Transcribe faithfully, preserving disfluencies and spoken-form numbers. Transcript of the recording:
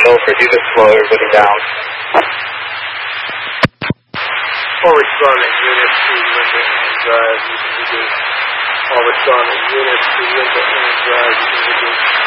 Over. Do the slow, everybody down. All responding units to Linda and Drive, you can reduce. All responding units to Linda and Drive, you can reduce.